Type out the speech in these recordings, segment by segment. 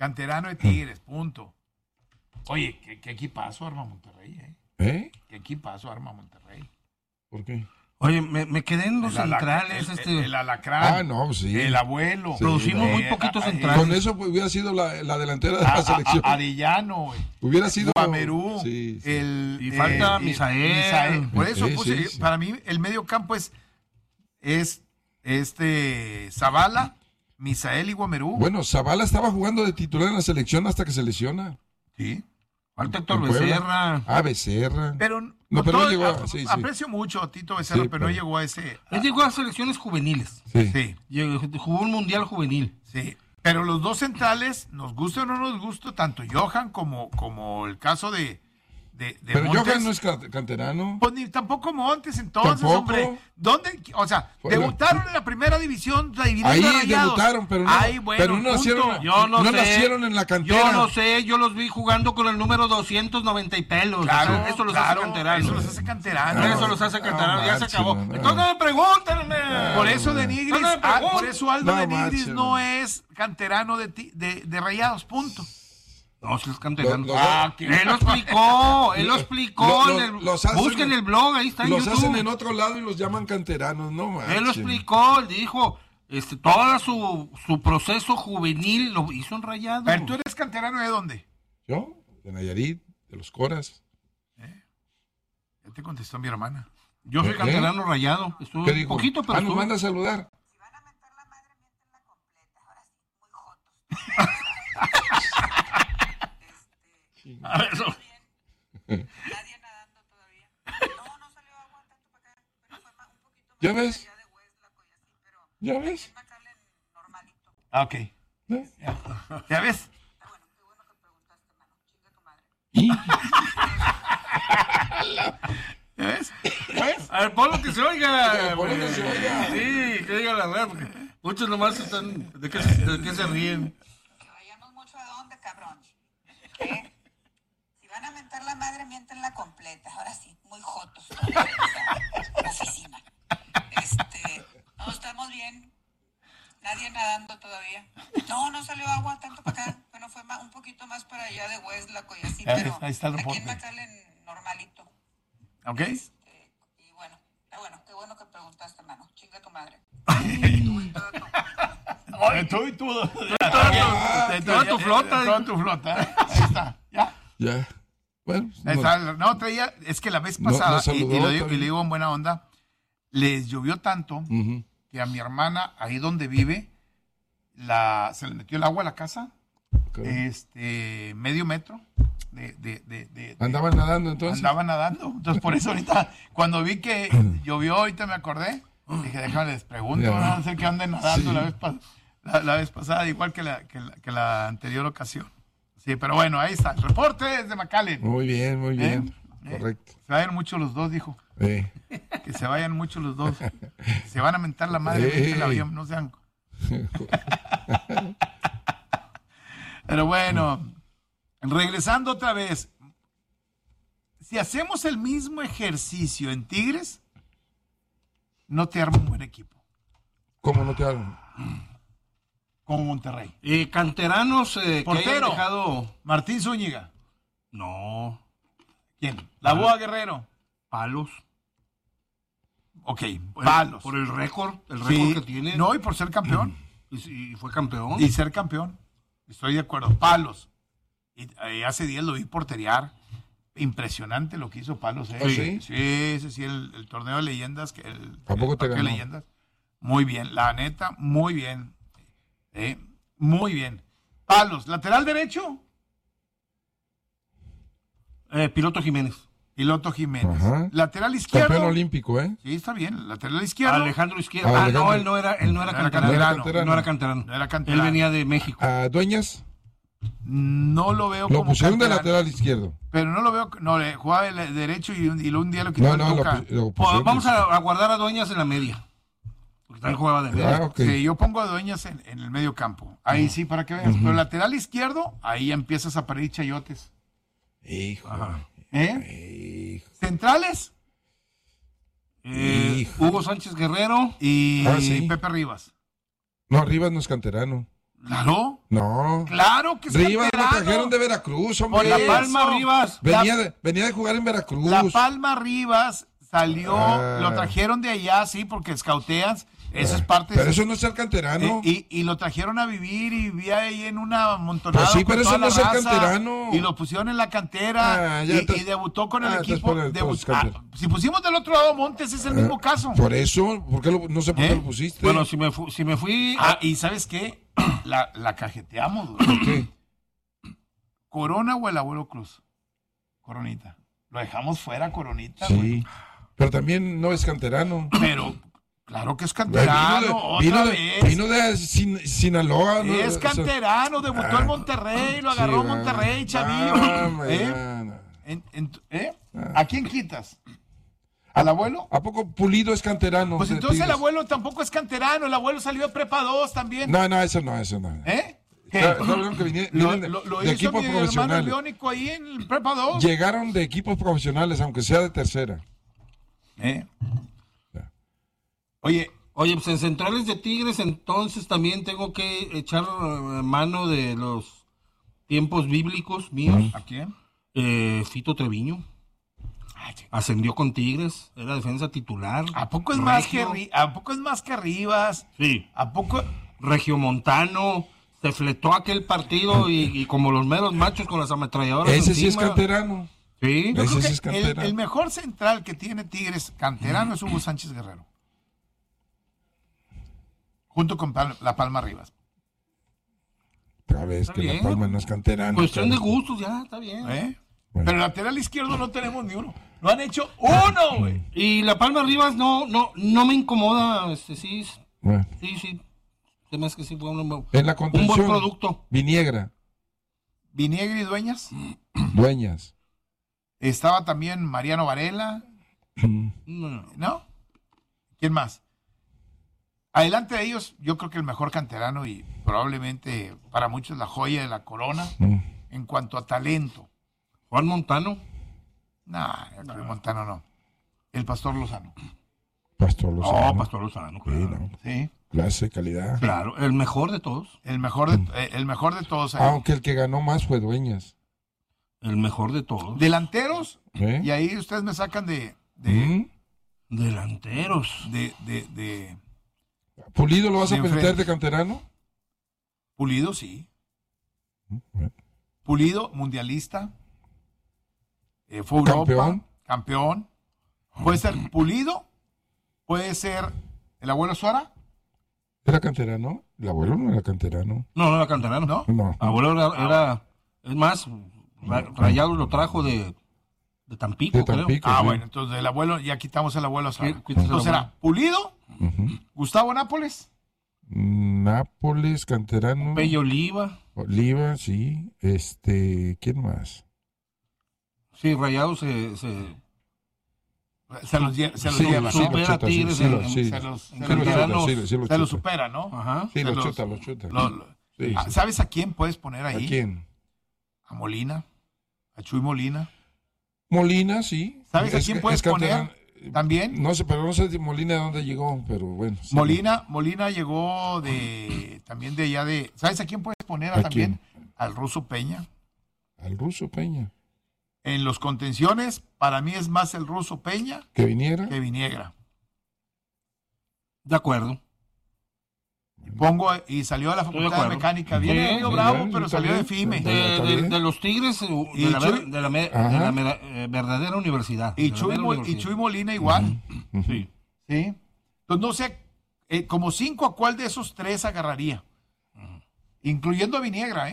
Canterano de Tigres, punto. Oye, ¿qué equipazo arma Monterrey, ¿Eh? ¿Qué equipazo arma Monterrey? ¿Por qué? Oye, me quedé en los centrales. El alacrán. No, sí. El abuelo. Sí, Producimos muy poquitos centrales. Con eso pues, hubiera sido la delantera de la selección. Arellano, güey. Hubiera sido Guamerú. Sí. Y falta Misael. Por eso Sí. para mí el medio campo es Zavala, Misael y Guamerú. Bueno, Zavala estaba jugando de titular en la selección hasta que se lesiona. Sí. Falta Héctor En Puebla. Becerra. Becerra. Pero No, pero no llegó aprecio mucho a Tito Becerra, Sí, pero no llegó a ese. Él llegó a selecciones juveniles. Sí. Jugó un mundial juvenil. Sí. Pero los dos centrales, nos gusta o no nos gusta, tanto Johan como el caso de Pero Montes. Johan no es canterano. Pues ni tampoco Montes, entonces, ¿Tampoco? hombre. ¿Dónde? O sea, Bueno. debutaron en la primera división. Ahí debutaron, pero no nacieron, Yo no sé. nacieron en la cantera. Yo no sé, yo los vi jugando con el número 290 y pelos. Claro, O sea, eso los hace canteranos. Eso los hace canteranos. Eso los hace canteranos, ya se manches, acabó. no. Entonces no me pregunten. Por eso de Nigris, No me preguntes. por eso Aldo No de Nigris manches, no no. es canterano de Rayados, punto. No, si es canterano. ¿qué? Él lo explicó, los hacen- busquen el blog, ahí está en Los YouTube. hacen en otro lado y los llaman canteranos, no manches. Él lo explicó, él dijo, todo su proceso juvenil lo hizo en Rayados. A ver, ¿tú eres canterano de dónde? ¿Yo? De Nayarit, de los Coras. Ya te contestó mi hermana. Yo soy canterano Rayado. Estuve ¿Qué un dijo? poquito, pero nos estuve. manda a saludar. Si van a mentar la madre, miéntenla completa. Ahora sí, muy jotos. A ver, eso. Nadie nadando todavía. No salió agua tanto para acá. Pero fue un poquito más ¿Ya para ves? allá de Hueslaco y así. Pero ¿Ya aquí ves? en McAllen normalito. Ok. ¿Eh? ¿Ya ves? Está bueno, qué bueno que preguntaste, mano. Chinga tu madre. ¿Ya ves? A ver, ponlo que se oiga. Ponlo que se oiga. Sí, que diga la verdad, porque muchos nomás están. ¿De qué se ríen? Que vayamos mucho a dónde, cabrón. ¿Eh? Si van a mentar la madre, miéntenla completa. Ahora sí, muy jotos. Oficina. No, estamos bien. Nadie nadando todavía. No salió agua tanto para acá. Bueno, fue un poquito más para allá de Hueslaco y así, Ya ves, pero ahí está el aquí en reporte. McAllen normalito. ¿Ok? Y bueno, está bueno, qué bueno que preguntaste, mano. Chinga tu madre. Oye, tú y tú. Toda tu flota. Toda tu flota. Ahí está. ¿Ya? Ya. Bueno, Ahí está. No, traía. Es que la vez pasada, nos saludó y lo digo, también. y le digo en buena onda, les llovió tanto Ujú. que a mi hermana, ahí donde vive, se le metió el agua a la casa, Ok. medio metro. Andaban nadando entonces. Andaba nadando. Entonces, por eso ahorita, cuando vi que llovió, ahorita me acordé. Dije, déjame les pregunto, Ya. no sé qué anden nadando Sí. la vez pasada, igual que la anterior ocasión. Sí, pero bueno, ahí está. El reporte es de McAllen. Muy bien, muy bien. Correcto. Se vayan mucho los dos, dijo. Eh. Que se vayan mucho los dos. Se van a mentar la madre, métela bien, no sean. Pero bueno, regresando otra vez. Si hacemos el mismo ejercicio en Tigres, no te arma un buen equipo. ¿Cómo no te hago? Como Monterrey. Canteranos que Portero. hayan dejado. Martín Zúñiga. No, ¿Quién? La Boa Guerrero. palos. Ok, palos. Por el récord Sí. que tiene. No, y por ser campeón. Y fue campeón. Y ser campeón. Estoy de acuerdo. Palos. Y hace días lo vi porterear. Impresionante lo que hizo Palos. ¿Ah, sí? Sí, el torneo de leyendas. El ¿A poco te parque de ganó? leyendas. Muy bien, la neta, muy bien. Muy bien. Palos, lateral derecho, Piloto Jiménez. Piloto Jiménez. Ajá. Lateral izquierdo. Campeón olímpico, ¿eh? Sí, está bien. Lateral izquierdo. Alejandro Izquierdo. Alejandro. No, él no era canterano. canterano. No era canterano. No era canterano. Él venía de México. A Dueñas No lo veo lo como pusieron de canterano, lateral izquierdo. pero no lo veo. No, le jugaba de derecho y un día lo quitó No, el Tuca. lo pusieron. Vamos a guardar a Dueñas en la media. Porque también jugaba de media. Ah, ok. Sí, yo pongo a Dueñas en el medio campo. Ahí sí, para que veas. Pero lateral izquierdo, ahí ya empiezas a parir chayotes. Hijo. ¿Eh? Centrales Hijo. Hugo Sánchez Guerrero. y Ah, sí. Pepe Rivas. No, Rivas no es canterano. Claro. No. Claro que es Rivas lo canterano. trajeron de Veracruz, Por hombre. La eso. Palma Rivas. Venía de jugar en Veracruz. La Palma Rivas salió, Ah. lo trajeron de allá, sí, porque escauteas. Eso es parte Pero de eso no es ser canterano. y lo trajeron a vivir y vivía ahí en una montonada. Pues sí, pero con eso toda no la es ser raza, canterano. Y lo pusieron en la cantera Ah, ya y te- debutó con el Ah, equipo. entonces pones cantera. Si pusimos del otro lado Montes, es el mismo caso. Por eso, ¿por qué no sé por qué ¿Eh? lo pusiste? Bueno, si me fui Y ¿sabes qué? La cajeteamos, güey. ¿Por qué? ¿Corona o el abuelo Cruz? Coronita. Lo dejamos fuera, Coronita, Sí. güey. Pero también no es canterano. Pero, claro que es canterano, otra vez. vino de Sinaloa. ¿no? Es canterano, debutó en Monterrey, lo agarró Sí, Monterrey, Chavillo. ¿A quién quitas? ¿Al abuelo? ¿A poco Pulido es canterano? Pues de entonces el Tigres? abuelo tampoco es canterano, el abuelo salió de Prepa 2 también. No, eso no. ¿Eh? ¿Qué? Está hablando que vienen Lo de hizo equipos mi hermano profesionales. Leónico ahí en Prepa 2. Llegaron de equipos profesionales, aunque sea de tercera. Oye, Oye, pues en centrales de Tigres entonces también tengo que echar mano de los tiempos bíblicos míos. ¿a quién? Fito Treviño. Ascendió con Tigres, era defensa titular. ¿A poco es más Regio. ¿A poco es más que Rivas? Sí. ¿A poco? Regiomontano, se fletó aquel partido y como los meros machos con las ametralladoras Ese sí es encima. canterano. Sí. Yo Ese creo sí que es canterano. el mejor central que tiene Tigres canterano es Hugo Sánchez Guerrero. Junto con La Palma Rivas. Otra vez Está que bien. La Palma no es canterano. Cuestión de pero- gustos, ya, está bien. Bueno. Pero lateral izquierdo no tenemos ni uno. No han hecho uno, güey. Y la Palma Rivas no me incomoda, sí, Bueno. sí. Se me hace que sí fue un buen En la contención. producto. Viniegra, Viniegra y Dueñas. Dueñas. Estaba también Mariano Varela. No. ¿No? ¿Quién más? Adelante de ellos, yo creo que el mejor canterano y probablemente para muchos la joya de la corona en cuanto a talento. Juan Montano. No, Montano no. El Pastor Lozano. Pastor Lozano. Pastor Lozano, Sí, claro. no. Sí. Clase, calidad. Claro, el mejor de todos. El mejor de todos. Ahí. Aunque el que ganó más fue Dueñas. El mejor de todos. Delanteros, ¿Eh? y ahí ustedes me sacan de Delanteros. ¿Pulido lo vas a De meter enfrente. de canterano? Pulido, sí. Bueno. Pulido, mundialista. Fue Europa, Campeón. campeón. Puede ser Pulido, puede ser el abuelo Suara, ¿Era canterano? El abuelo no era canterano. No era canterano. ¿no? No. Abuelo era es más, Rayados lo trajo de Tampico, De Tampico. Ah, sí. bueno, entonces el abuelo, ya quitamos el abuelo Suara. Sí, quitas el Entonces abuelo. era Pulido, Ujú. Gustavo Nápoles, Nápoles, canterano. Pello Oliva. Oliva, sí. ¿Quién más? Sí, Rayados se los lleva, Sí, ¿no? sí, lo supera chuta, Tigres sí, en- lo- en- sí. Se los Sí lo chuta, Canteranos, sí lo se chuta. los supera, ¿no? Ajá. Sí, Se lo los- chuta, lo chuta. Sí, sí. ¿Sabes a quién puedes poner ahí? ¿A quién? A Molina, a Chuy Molina. Molina, sí. ¿Sabes a Es- quién es puedes canterano. poner también? No sé, pero no sé de Molina de dónde llegó, pero bueno. sí. Molina llegó también de allá de... ¿Sabes a quién puedes poner ¿A también? Al ruso Peña. Al ruso Peña. En los contenciones, para mí es más el ruso Peña Que viniera. que Viniegra. De acuerdo. Y salió a la Estoy de Facultad de acuerdo. Mecánica. Viene de Sí, Río sí, Bravo, sí, pero está salió de bien, FIME. sí. Está bien. De los Tigres, Y Chuy- verdadera universidad. Y de la Chuy, mera y universidad. Chuy Molina igual. Sí. ¿Sí? Entonces no sé, como 5 a cuál de esos 3 agarraría. Incluyendo a Viniegra,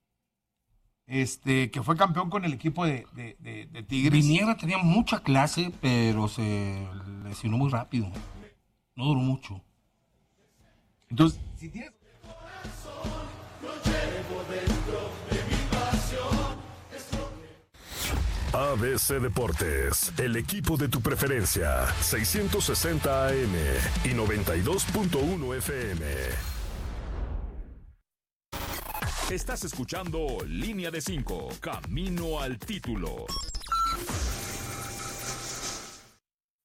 que fue campeón con el equipo de Tigres. Viniegra tenía mucha clase, pero se lesionó muy rápido. No duró mucho. Entonces, si tienes... ABC Deportes, el equipo de tu preferencia, 660 AM y 92.1 FM. Estás escuchando Línea de 5, Camino al Título.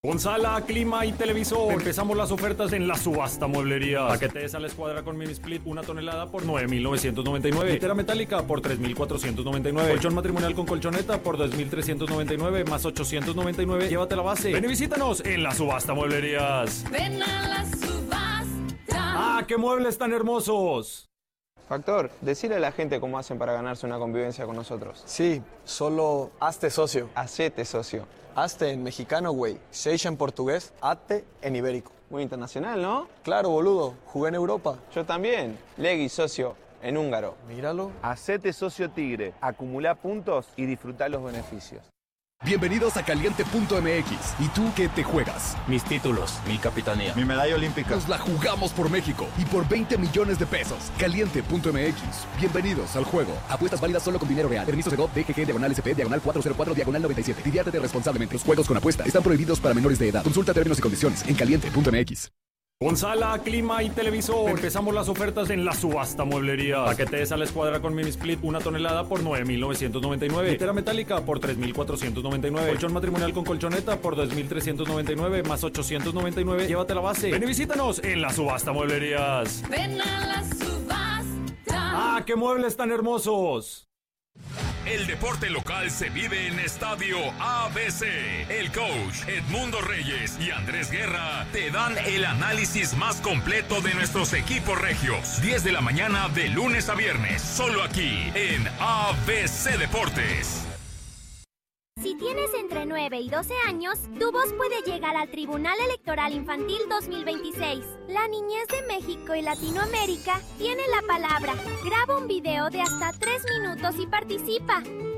Con sala, clima y televisor. Empezamos las ofertas en la subasta mueblería. Paquetes a la escuadra con mini split 1 tonelada por 9,999. Litera metálica por 3,499. Colchón matrimonial con colchoneta por 2,399 más 899. Llévate la base. Ven y visítanos en la subasta mueblerías. Ven a la subasta. ¡Ah, qué muebles tan hermosos! Factor, decirle a la gente cómo hacen para ganarse una convivencia con nosotros. Sí, solo hazte socio. Hacete socio. Hazte en mexicano, güey. Seixa en portugués, hazte en ibérico. Muy internacional, ¿no? Claro, boludo. Jugué en Europa. Yo también. Legui socio en húngaro. Míralo. Hacete socio Tigre. Acumulá puntos y disfrutá los beneficios. Bienvenidos a Caliente.mx. ¿Y tú qué te juegas? Mis títulos, mi capitanía, mi medalla olímpica. Nos la jugamos por México y por 20 millones de pesos. Caliente.mx. Bienvenidos al juego. Apuestas válidas solo con dinero real. Permiso Segov, DGG, /SP, /404, /97. Diviértete responsablemente. Los juegos con apuesta están prohibidos para menores de edad. Consulta términos y condiciones en Caliente.mx. Con sala, clima y televisor. Empezamos las ofertas en la subasta mueblería. Paquetes a la escuadra con mini split 1 tonelada por 9,999. Litera metálica por 3,499. Colchón matrimonial con colchoneta por 2,399 más 899. Llévate la base. Ven y visítanos en la subasta mueblerías. Ven a la subasta. ¡Ah, qué muebles tan hermosos! El deporte local se vive en Estadio ABC. El coach Edmundo Reyes y Andrés Guerra te dan el análisis más completo de nuestros equipos regios. 10 de la mañana de lunes a viernes, solo aquí en ABC Deportes. Si tienes entre 9 y 12 años, tu voz puede llegar al Tribunal Electoral Infantil 2026. La niñez de México y Latinoamérica tiene la palabra. Graba un video de hasta 3 minutos y participa.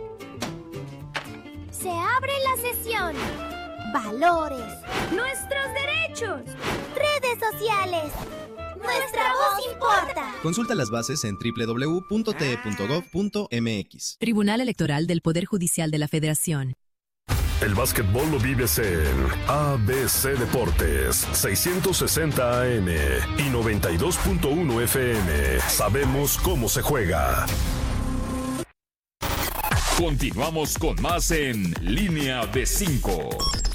Se abre la sesión. Valores. Nuestros derechos. Redes sociales. Nuestra voz importa. Consulta las bases en www.te.gov.mx. Tribunal Electoral del Poder Judicial de la Federación. El básquetbol lo vives en ABC Deportes, 660 AM y 92.1 FM. Sabemos cómo se juega. Continuamos con más en Línea de 5.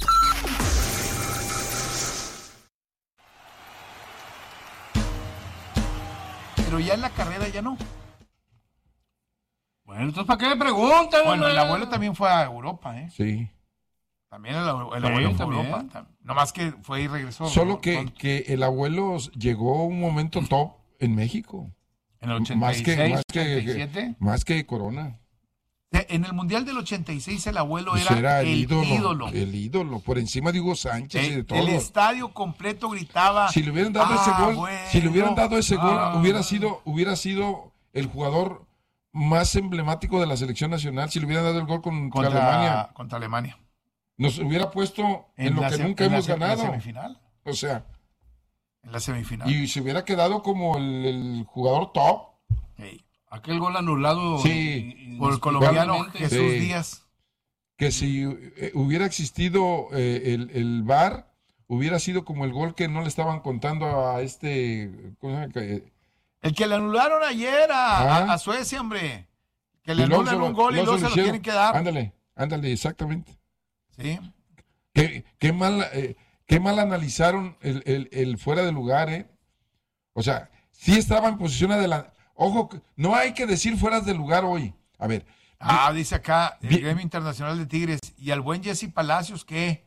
Pero ya en la carrera ya no. Bueno, entonces ¿para qué me preguntan? Bueno, el abuelo también fue a Europa, ¿eh? Sí. También el abuelo fue a Europa. No más que fue y regresó. Solo que el abuelo llegó a un momento top en México. En el 86, 87. Más que Corona. En el Mundial del 86 el abuelo era el ídolo. El ídolo, por encima de Hugo Sánchez y de todo. El estadio completo gritaba. Si le hubieran dado ese gol, bueno, hubiera sido el jugador más emblemático de la selección nacional si le hubieran dado el gol contra Alemania. Contra Alemania. Nos hubiera puesto en lo que nunca hemos ganado. En la semifinal. O sea. En la semifinal. Y se hubiera quedado como el jugador top. Hey. Aquel gol anulado por el colombiano Jesús Díaz. Que si hubiera existido el VAR, hubiera sido como el gol que no le estaban contando a este... El que le anularon ayer a Suecia, hombre. Que le anulan un gol y luego se lo tienen que dar. Ándale, exactamente. Sí. Qué mal analizaron el fuera de lugar, ¿eh? O sea, sí estaba en posición adelante. Ojo, no hay que decir fueras de lugar hoy. A ver. Dice acá el Gremio Internacional de Tigres. ¿Y al buen Jesse Palacios qué?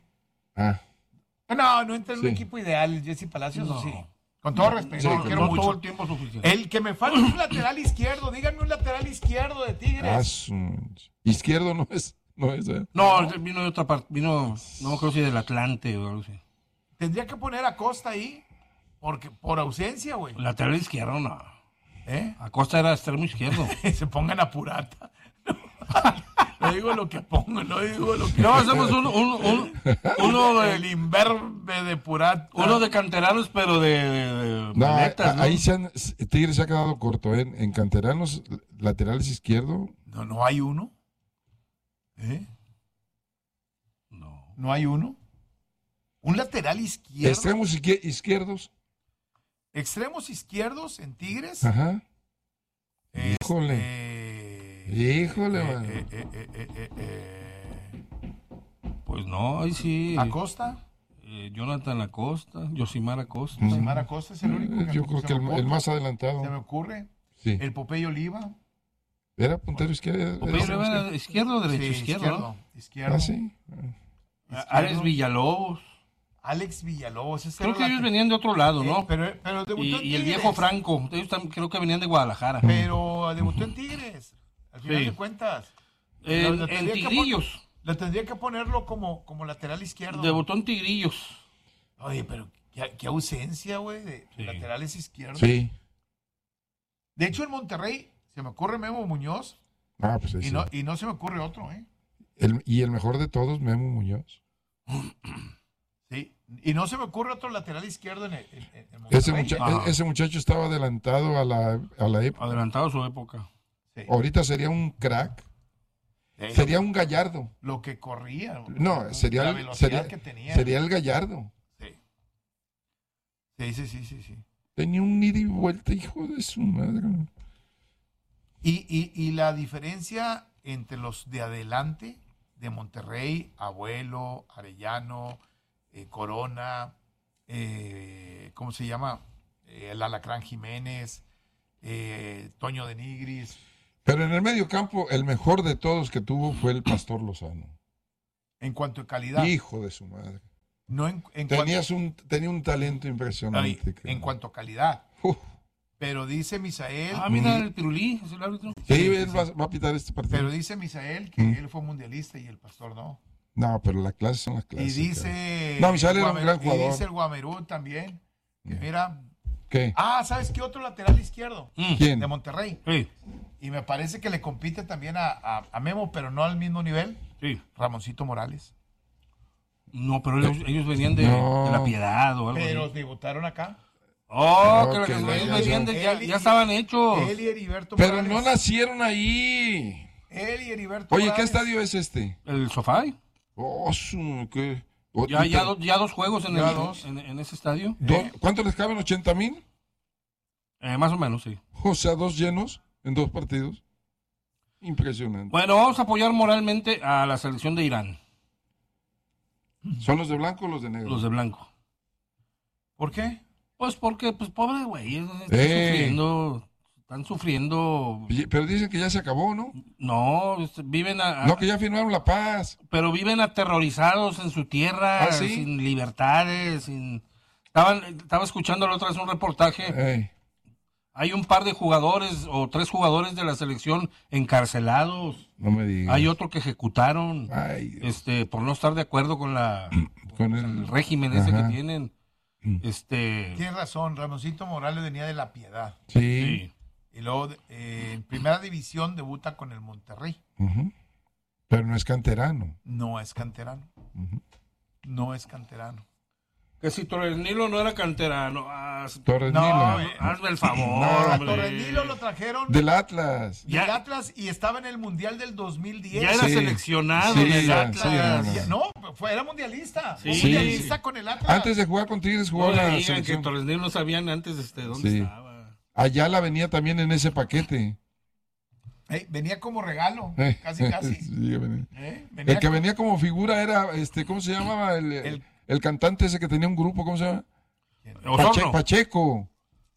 No entra en un equipo ideal el Jesse Palacios, ¿o sí? Con todo respeto, lo quiero mucho. Todo el tiempo suficiente. El que me falta es un lateral izquierdo. Díganme un lateral izquierdo de Tigres. Izquierdo no es. No, vino de otra parte. No creo si del Atlante o algo así. Tendría que poner a Costa ahí. Porque por ausencia, güey. Lateral izquierdo, no. Acosta era extremo izquierdo. Se pongan a Purata. No digo lo que pongo, no digo lo que... No, hacemos uno del imberbe de Purata. Uno de canteranos, pero de maletas, ¿no? Ahí Tigres se ha quedado corto, ¿eh? En canteranos, laterales izquierdo. No hay uno. No hay uno. Un lateral izquierdo. Extremos izquierdos. Extremos izquierdos en Tigres. Ajá. Híjole, mano. Pues no, ahí sí. ¿Acosta? Jonathan Acosta, Yosimar Acosta. Yosimar Acosta es el único. Yo creo que el más adelantado. Se me ocurre. Sí. El Popeye Oliva. ¿Era puntero izquierdo? Popeye Oliva era izquierdo o derecho, Sí, izquierdo. izquierdo. Ah, sí. Alex Villalobos. Alex Villalobos. ese Creo era que ellos venían de otro lado, ¿no? Pero debutó en Y el Tigres. viejo Franco, ellos también creo que venían de Guadalajara. Pero debutó en Tigres, al final Sí. de cuentas. En tendría que Tigrillos. Le tendría que ponerlo como lateral izquierdo. Debutó en Tigrillos. Oye, pero qué ausencia, güey, de laterales izquierdos. Sí. De hecho, en Monterrey se me ocurre Memo Muñoz Ah, pues sí. y no se me ocurre otro, ¿eh? Y el mejor de todos, Memo Muñoz. Sí. Y no se me ocurre otro lateral izquierdo en Monterrey. Ese muchacho estaba adelantado a la época. Adelantado a su época. Sí. Ahorita sería un crack. Sería un Gallardo. Lo que corría. No, sería la el, velocidad sería, que tenía. sería el Gallardo. Sí. Tenía un ida y vuelta, hijo de su madre. Y la diferencia entre los de adelante, de Monterrey, Abuelo, Arellano, Corona, ¿cómo se llama? El Alacrán Jiménez, Toño de Nigris. Pero en el medio campo, el mejor de todos que tuvo fue el Pastor Lozano. En cuanto a calidad. Hijo de su madre. No Tenía un talento impresionante. En cuanto a calidad. Pero dice Misael. Ah, mira, el Pirulí, es el árbitro. Sí, él va a pitar este partido. Pero dice Misael que él fue mundialista y el Pastor no. No, pero las clases son las clases. Y dice. No, Misael era un gran Y jugador. dice el Guamerú también. Que mira. ¿Qué? Ah, ¿sabes qué otro lateral izquierdo? ¿Quién? De Monterrey. Sí. Y me parece que le compite también a Memo, pero no al mismo nivel. Sí. Ramoncito Morales. No, pero ellos venían de La Piedad o algo Pero así. debutaron acá. Oh, No, que que ellos la- venían ya estaban hechos. Él y Heriberto Pero Morales. no nacieron ahí. Él y Heriberto Oye, ¿qué Morales. estadio es este? El Sofá. Oh, ¿qué? Ya dos juegos Ya dos. en ese estadio. ¿Cuánto les caben? ¿80,000? Más o menos, sí. O sea, 2 llenos en 2 partidos. Impresionante. Bueno, vamos a apoyar moralmente a la selección de Irán. ¿Son los de blanco o los de negro? Los de blanco. ¿Por qué? Pues porque, pobre güey, están sufriendo. Pero dicen que ya se acabó, ¿no? No, viven No, que ya firmaron la paz. pero viven aterrorizados en su tierra, ¿Ah, sí? sin libertades, estaba escuchando la otra vez un reportaje. Hay un par de jugadores o 3 jugadores de la selección encarcelados. No me digas. Hay otro que ejecutaron Ay, por no estar de acuerdo con el régimen ese Ajá. que tienen. Tienes razón, Ramoncito Morales venía de La Piedad. Sí. Y luego en primera división debuta con el Monterrey. Ujú. Pero no es canterano. No es canterano. No es canterano. Que si Torres Nilo no era canterano. Torres No, Nilo. Hazme el favor, No, A hombre. Torres Nilo lo trajeron Del Atlas. del Atlas y estaba en el Mundial del 2010. Ya era Sí. seleccionado Sí, del ya, Atlas. sí, No, era mundialista. Sí. Fue mundialista con el Atlas. Antes de jugar con Tigres jugó No en le la digan que selección. Torres Nilo no sabían antes dónde Sí. estaba. Ayala venía también en ese paquete. Venía como regalo, casi. Sí, venía. Venía El que venía como figura era, ¿cómo se llamaba? El cantante ese que tenía un grupo, ¿cómo se llama? Osorno. Pacheco.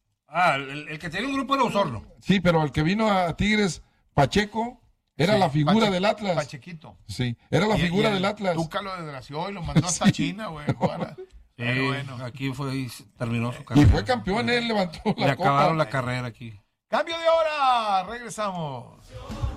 El que tenía un grupo era Osorno. Sí, pero el que vino a Tigres, Pacheco, era Sí, la figura Pache- del Atlas. Pachequito. Sí, era la figura el del Atlas. Tuca lo desgració y lo mandó hasta Sí. China, güey. Pero bueno. Aquí terminó su Y carrera. fue campeón, él levantó Le la copa. acabaron la carrera aquí. Cambio de hora, regresamos.